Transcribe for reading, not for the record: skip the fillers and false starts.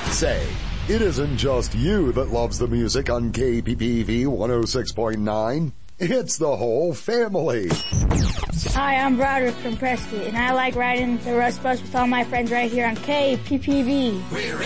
Say, it isn't just you that loves the music on KPPV 106.9. It's the whole family. Hi, I'm Broderick from Prescott, and I like riding the Rust Bus with all my friends right here on KPPV. We're